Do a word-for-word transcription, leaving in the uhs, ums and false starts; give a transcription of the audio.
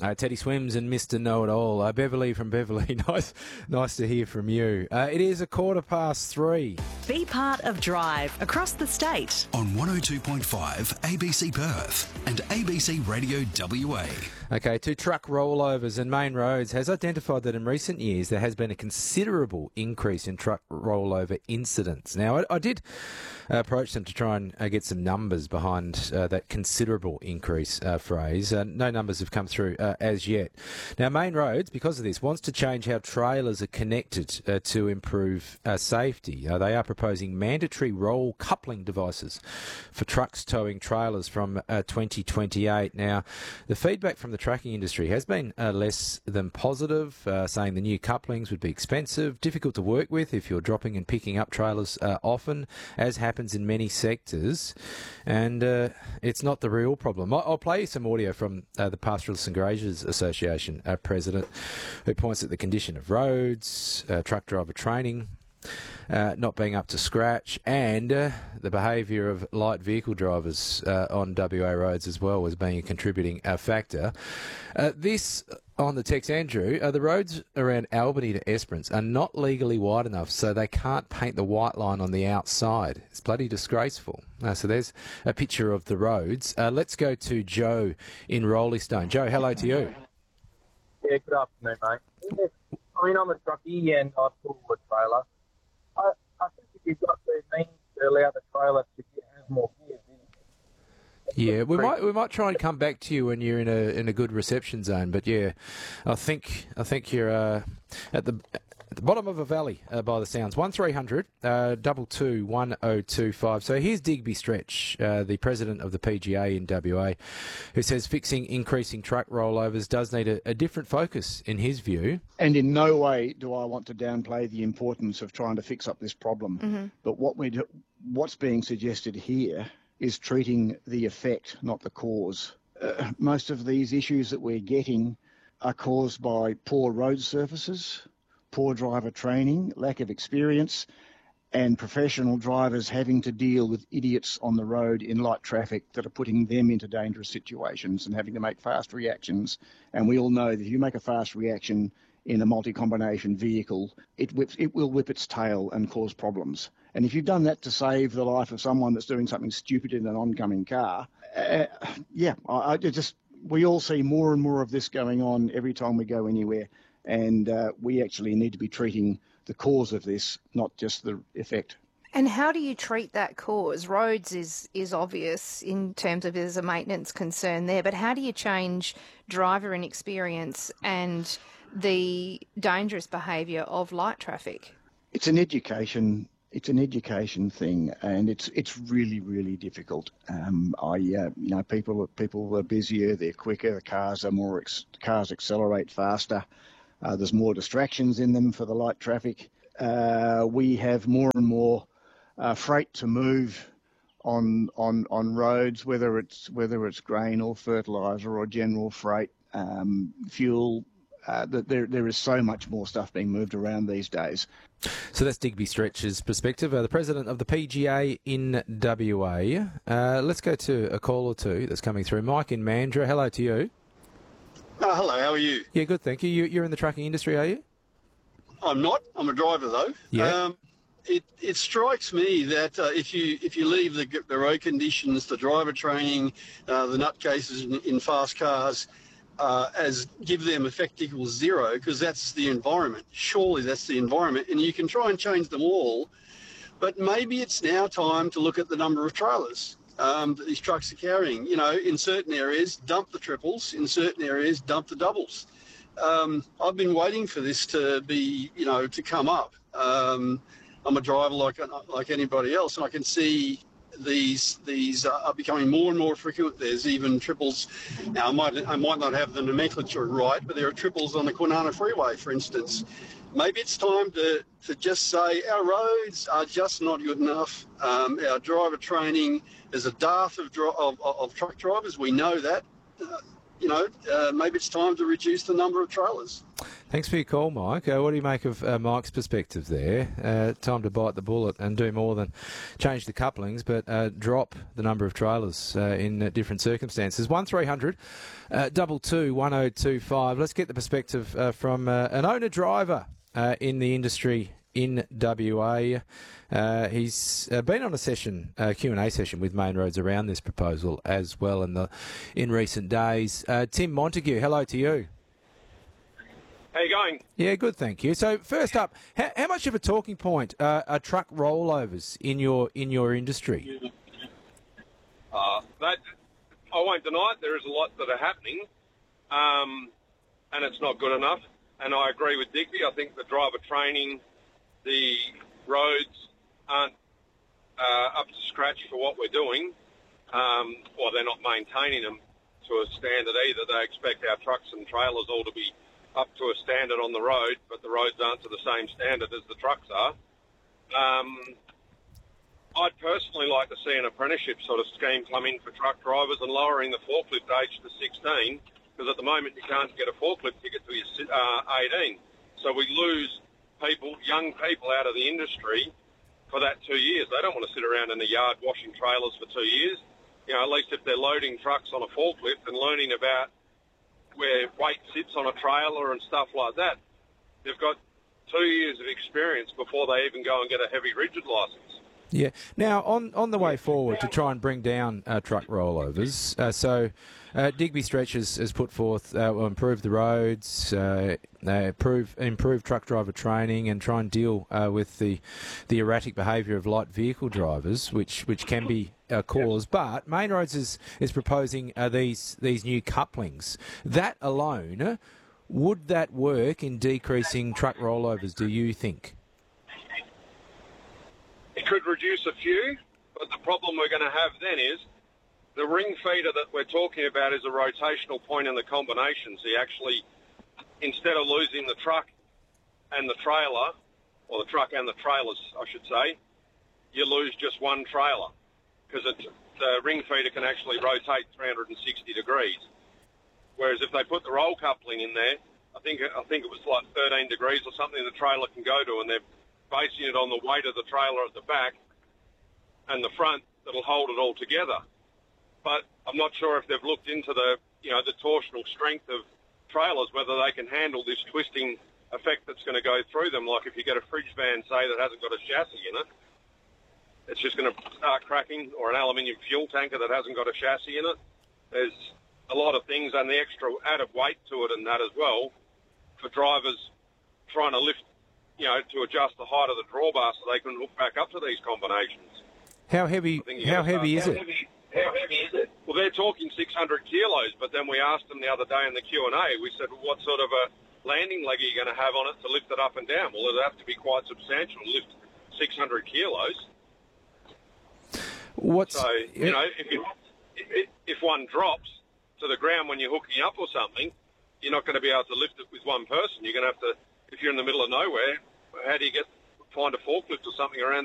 Uh, Teddy Swims and Mister Know-It-All. Uh, Beverly from Beverly, nice nice to hear from you. Uh, it is a quarter past three. Be part of Drive across the state. On one oh two point five A B C Perth and A B C Radio W A. Okay, two truck rollovers and Main Roads has identified that in recent years there has been a considerable increase in truck rollover incidents. Now, I, I did approach them to try and uh, get some numbers behind uh, that considerable increase uh, phrase. Uh, no numbers have come through uh, as yet. Now, Main Roads, because of this, wants to change how trailers are connected uh, to improve uh, safety. Uh, they are proposing mandatory roll coupling devices for trucks towing trailers from uh, twenty twenty-eight. Now, the feedback from the tracking industry has been uh, less than positive, uh, saying the new couplings would be expensive, difficult to work with if you're dropping and picking up trailers uh, often, as happens in many sectors, and uh, it's not the real problem. I'll, I'll play you some audio from uh, the Pastoralists and Graziers Association uh, president, who points at the condition of roads, uh, truck driver training, Uh, not being up to scratch, and uh, the behaviour of light vehicle drivers uh, on W A roads as well as being a contributing uh, factor. Uh, this, on the text, Andrew, uh, the roads around Albany to Esperance are not legally wide enough, so they can't paint the white line on the outside. It's bloody disgraceful. Uh, so there's a picture of the roads. Uh, let's go to Joe in Roleystone. Joe, hello to you. Yeah, good afternoon, mate. I mean, I'm a truckie and I pull a trailer. I, I think if you've got the means to allow the trailer to have more gears in. Yeah, we might we might try and come back to you when you're in a in a good reception zone. But yeah, I think I think you're uh, at the at the bottom of a valley uh, by the sounds. One three hundred uh, double two one oh two five. So here's Digby Stretch, uh, the president of the P G A in W A, who says fixing increasing truck rollovers does need a, a different focus in his view. And in no way do I want to downplay the importance of trying to fix up this problem. Mm-hmm. But what we do, what's being suggested here is treating the effect, not the cause. Uh, most of these issues that we're getting are caused by poor road surfaces, poor driver training, lack of experience, and professional drivers having to deal with idiots on the road in light traffic that are putting them into dangerous situations and having to make fast reactions. And we all know that if you make a fast reaction in a multi-combination vehicle, it whips, it will whip its tail and cause problems. And if you've done that to save the life of someone that's doing something stupid in an oncoming car, uh, yeah, I, I just we all see more and more of this going on every time we go anywhere, and uh, we actually need to be treating the cause of this, not just the effect. And how do you treat that cause? Roads is, is obvious in terms of there's a maintenance concern there, but how do you change driver inexperience and the dangerous behaviour of light traffic? It's an education. It's an education thing, and it's it's really really difficult. Um, I uh, you know people people are busier, they're quicker, the cars are more ex- cars accelerate faster. Uh, there's more distractions in them for the light traffic. Uh, we have more and more uh, freight to move on on on roads, whether it's whether it's grain or fertilizer or general freight, um, fuel. Uh, there, there is so much more stuff being moved around these days. So that's Digby Stretch's perspective, uh, the president of the P G A in W A. Uh, let's go to a call or two that's coming through. Mike in Mandurah, hello to you. Uh, hello, how are you? Yeah, good, thank you. you. You're in the trucking industry, are you? I'm not. I'm a driver, though. Yeah. Um, it, it strikes me that uh, if you if you leave the, the road conditions, the driver training, uh, the nutcases in, in fast cars, Uh, as give them effect equals zero, because that's the environment. Surely that's the environment, and you can try and change them all, but maybe it's now time to look at the number of trailers um, that these trucks are carrying. You know, in certain areas, dump the triples. In certain areas, dump the doubles. Um, I've been waiting for this to be, you know, to come up. Um, I'm a driver like like anybody else, and I can see these these uh, are becoming more and more frequent. There's even triples. Now, I might I might not have the nomenclature right, but there are triples on the Kwinana Freeway, for instance. Maybe it's time to, to just say our roads are just not good enough. Um, our driver training, there's a dearth of, of, of truck drivers. We know that. Uh, you know, uh, maybe it's time to reduce the number of trailers. Thanks for your call, Mike. Uh, what do you make of uh, Mike's perspective there? Uh, time to bite the bullet and do more than change the couplings, but uh, drop the number of trailers uh, in uh, different circumstances. one three hundred two two one oh two five. Let's get the perspective uh, from uh, an owner-driver uh, in the industry in W A. Uh, he's uh, been on a session, uh, Q and A session with Main Roads around this proposal as well in the in recent days. Uh, Tim Montague, hello to you. How you going? Yeah, good, thank you. So first up, how, how much of a talking point uh, are truck rollovers in your in your industry? Uh, that I won't deny it. There is a lot that are happening, um, and it's not good enough. And I agree with Digby. I think the driver training, the roads aren't uh, up to scratch for what we're doing, um, or they're not maintaining them to a standard either. They expect our trucks and trailers all to be up to a standard on the road, but the roads aren't to the same standard as the trucks are. Um, I'd personally like to see an apprenticeship sort of scheme come in for truck drivers and lowering the forklift age to sixteen, because at the moment you can't get a forklift ticket till you're uh, eighteen. So we lose people, young people out of the industry for that two years. They don't want to sit around in the yard washing trailers for two years. You know, at least if they're loading trucks on a forklift and learning about where weight sits on a trailer and stuff like that, they've got two years of experience before they even go and get a heavy rigid licence. Yeah. Now, on, on the way forward to try and bring down uh, truck rollovers, uh, so uh, Digby Stretch has, has put forth, uh, will improve the roads, uh, uh, improve, improve truck driver training and try and deal uh, with the the erratic behaviour of light vehicle drivers, which, which can be a cause. But Main Roads is, is proposing uh, these, these new couplings. That alone, would that work in decreasing truck rollovers, do you think? It could reduce a few, but the problem we're going to have then is the ring feeder that we're talking about is a rotational point in the combination. So you actually, instead of losing the truck and the trailer, or the truck and the trailers, I should say, you lose just one trailer, because the ring feeder can actually rotate three hundred sixty degrees. Whereas if they put the roll coupling in there, I think I think it was like thirteen degrees or something the trailer can go to, and they're basing it on the weight of the trailer at the back and the front that'll hold it all together. But I'm not sure if they've looked into the, you know, the torsional strength of trailers, whether they can handle this twisting effect that's going to go through them. Like if you get a fridge van, say, that hasn't got a chassis in it, it's just going to start cracking, or an aluminium fuel tanker that hasn't got a chassis in it. There's a lot of things, and the extra added weight to it and that as well, for drivers trying to lift, you know, to adjust the height of the drawbar so they can hook back up to these combinations. How heavy? How heavy is it? How heavy is it? Well, they're talking six hundred kilos, but then we asked them the other day in the Q and A. We said, well, what sort of a landing leg are you going to have on it to lift it up and down? Well, it'd have to be quite substantial to lift six hundred kilos. What's so you know, if, you, if if one drops to the ground when you're hooking up or something, you're not going to be able to lift it with one person. You're going to have to. If you're in the middle of nowhere, how do you get find a forklift or something around